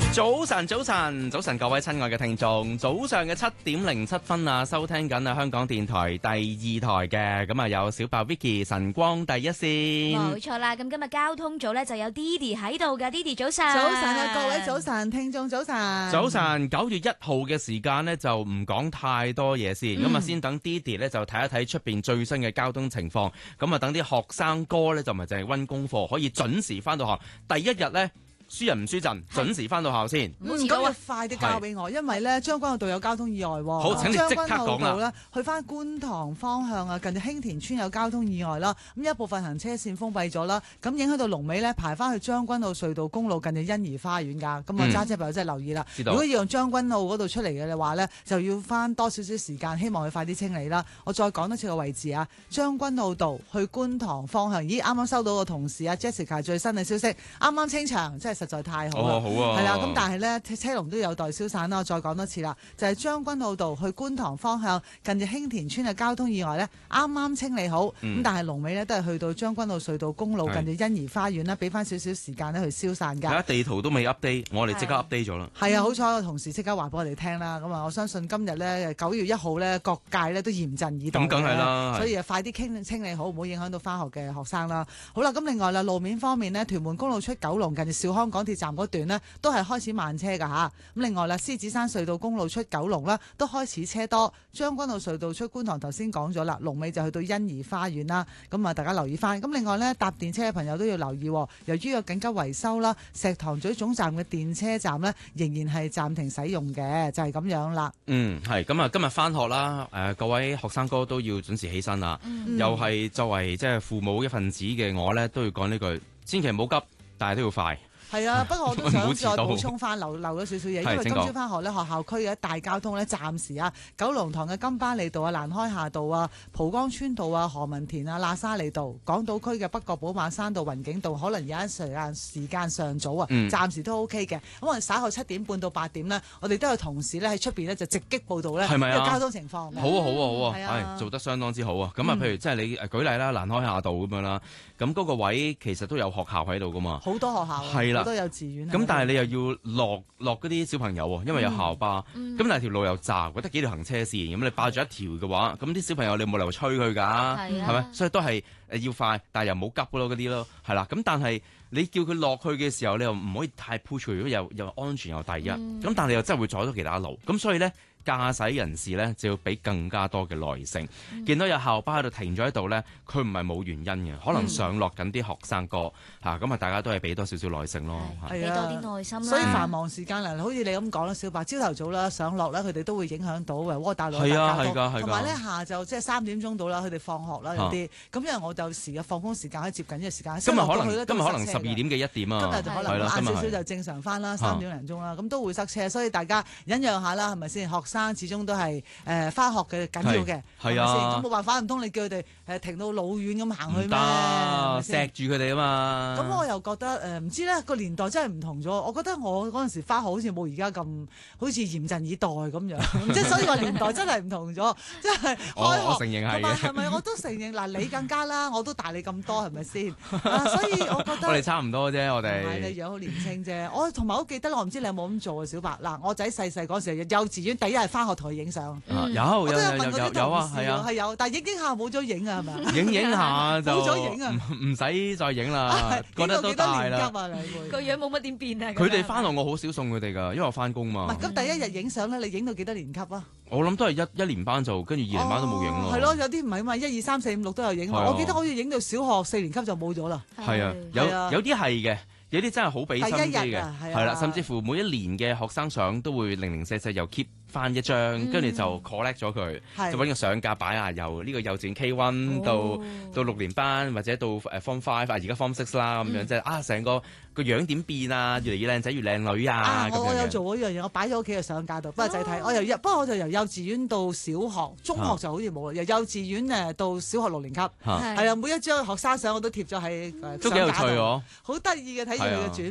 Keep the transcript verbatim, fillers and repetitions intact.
早晨，早晨，早晨，各位親愛嘅聽眾，早上嘅七點零七分啊，收聽緊啊香港電台第二台嘅，咁啊有小白 Vicky 晨光第一線， 冇錯啦。咁今日交通組呢就有 Didi 喺度嘅 ，Didi 早晨， 早晨啊，各位早晨，聽眾早晨， 早晨，九月一號嘅時間呢就唔講太多嘢先，咁啊、嗯、先等 Didi 呢就睇一睇出邊最新嘅交通情況，咁啊等啲學生哥呢就唔係淨係溫功課，可以準時翻到學，第一日呢。輸人唔輸陣，準時翻到校先。 唔咁就快啲交俾我，因為咧將軍澳道有交通意外喎。 好，請你即刻講啦。 去翻觀塘方向啊，近住興田村有交通意外啦。咁一部分行車線封閉咗啦，咁影響到龍尾咧排翻去將軍澳隧道公路近住欣怡花園㗎。咁啊揸車朋友真係留意啦。 知道。 如果要用將軍澳嗰度出嚟嘅話咧，就要翻多少少時間，希望佢快啲清理啦。我再講多次個位置啊，將軍澳道去觀塘方向。咦，啱啱收到個同事啊 Jessica 最新嘅消息，啱啱清場，真係實在太好啦。 哦好啊， 係啦，咁但係咧車龍都有待消散啦。我再講多次啦，就係將軍澳道去觀塘方向近住興田村嘅交通意外咧，啱啱清理好，咁、嗯、但係龍尾咧都係去到將軍澳隧道公路近住欣怡花園啦，俾翻少少時間咧去消散㗎。而家地圖都未 update， 我哋即刻 update 咗啦。 係啊，好彩個同事即刻話俾我哋聽啦。咁啊，我相信今日咧九月一號咧各界咧都嚴陣以待。 咁梗係啦， 所以啊，快啲清清理好，唔好影響到翻學嘅學生啦。好啦，咁另外啦，路面方面呢，屯門公路出九龍近住兆康港鐵站嗰段呢，都係開始慢車㗎吓。咁另外啦，獅子山隧道公路出九龍啦，都開始車多。將軍澳隧道出觀塘頭先講咗啦，龍尾就去到欣怡花園啦。咁啊，大家留意翻。咁另外呢，搭電車嘅朋友都要留意，由於有緊急維修啦，石塘咀總站嘅電車站呢，仍然係暫停使用嘅，就係、是、咁樣啦。 嗯，係咁啊，今日翻學啦，誒、呃、各位學生哥都要準時起身啦。嗯、又係作為即係父母一份子嘅我呢，都要講呢句，千祈唔好急，但係都要快。 係啊，不過我都想再補充翻，留留咗少少嘢，因為今朝翻學咧，學校區嘅大交通咧，暫時啊，九龍塘嘅金巴利道啊、蘭開夏道啊、蒲崗村道啊、何文田啊、喇沙利道、港島區嘅北角寶馬山道、雲景道，可能有一時間時間尚早啊，嗯、暫時都 OK 嘅。咁我哋稍後七點半到八點呢，我哋都有同事咧喺出邊呢，就直擊報道咧呢個交通情況。 好啊好啊好啊，係、 啊哎、做得相當之好啊！咁啊，譬如即係你舉例啦，蘭開夏道咁樣啦，咁嗰個位其實都有學校喺度噶嘛， 好多學校係啦，好多幼稚園。 咁但係你又要落落嗰啲小朋友喎，因為有校巴，咁、嗯、但係條路又窄，得幾條行車線，咁你霸住一條嘅話，咁啲小朋友你冇理由催佢㗎，係咪、啊？所以都係要快，但係又冇急咯嗰啲咯，係啦。咁但係你叫佢落去嘅時候，你又唔可以太 push，如果又又安全又第一，咁、嗯、但係你又真係會阻到其他路，咁所以咧。駕駛人士咧就要俾更加多嘅耐性。嗯、見到有校巴喺度停咗喺度咧，佢唔係冇原因嘅，可能上落緊啲學生哥嚇，咁啊大家都係俾多少少耐性咯， 俾多啲耐心啦。 所以繁忙時間嚟，好似你咁講啦，小白朝頭早啦上落咧，佢哋都會影響到嘅窩打老大交通，同埋咧下晝即係三點鐘到啦，佢哋放學啦有啲。咁因為我就時嘅放工時間喺接近呢個時間， 今日可能今日可能十二點嘅一點啊， 今日就可能晏少少就正常翻啦，三點零鐘啦，咁都會塞車，所以大家忍讓下啦，係咪先？學生始終都係誒返學嘅緊要嘅，係咪先？咁冇辦法，唔通你叫佢哋誒停到老遠咁行去咩？ 錫住佢哋啊嘛！ 咁我又覺得誒唔知咧個年代真係唔同咗。我覺得我嗰陣時返學好似冇而家咁好似嚴陣以待咁樣，即係所以個年代真係唔同咗，即係開學。 我承認係嘅。 係咪我都承認嗱？你更加啦，我都大你咁多係咪先？所以我覺得我哋差唔多啫，我哋。 係你樣好年輕啫。我同埋好記得我唔知你有冇咁做啊，小白嗱，我仔細細嗰時幼稚園第一日返學同佢影相。 嗯、有有有有有啊，係啊， 係有，但係影影下冇咗影啊，係咪？ 影影下就冇咗影啊， 唔使再影啦，覺得都大啦。 個樣冇乜點變啊！ 佢哋翻學我好少送佢哋㗎，因為我翻工嘛。 唔係，咁第一日影相咧，你影到幾多年級啊？ 我諗都係一一年班就跟住二年班都冇影咯。 係咯，有啲唔係啊嘛，一二三四五六都有影。我記得好似影到小學四年級就冇咗啦。 係啊，有有啲係嘅。有啲真係好俾心機嘅，係啦，甚至乎每一年嘅學生相都會零零舍舍又 keep 翻一張，跟住、嗯、就 collect 咗佢，就揾個相架擺啊，由呢個幼稚園 K 一到、哦、到六年班或者到誒 Form Five 啊，而家 Form Six 啦咁樣，即係、嗯、啊成個個樣點變啊，越嚟越靚仔越靚女啊！ 啊我我有做過一樣嘢，我擺咗屋企嘅相架度，不過仔睇。我由不過我就由幼稚園到小學、中學就好似冇啦，由幼稚園誒到小學六年級，係啊，每一張學生相我都貼咗喺誒相架度， 都幾有趣喎， 好得意嘅睇住佢嘅轉。